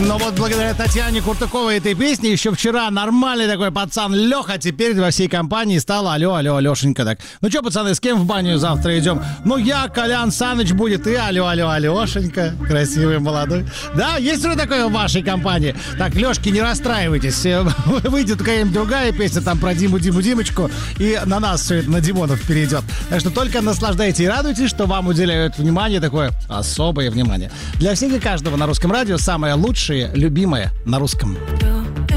Но вот благодаря Татьяне Куртыковой этой песни еще вчера нормальный такой пацан Леха теперь во всей компании стал алло, Алешенька. Так. Ну что, пацаны, с кем в баню завтра идем? Ну я, Колян Саныч будет и алло, Алешенька. Красивый, молодой. Да, есть уже такое в вашей компании? Так, Лешки, не расстраивайтесь. Выйдет какая-нибудь другая песня там про Димочку, и на нас все это, на Димонов перейдет. Так что только наслаждайтесь и радуйтесь, что вам уделяют внимание, такое особое внимание. Для всех и каждого на Русском радио самое лучшее, любимое на русском.